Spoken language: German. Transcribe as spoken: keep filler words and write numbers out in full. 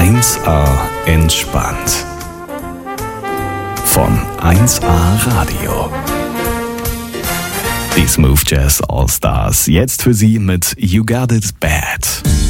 eins A entspannt. Von eins A Radio. Die Smooth Jazz All Stars. Jetzt für Sie mit You Got It Bad.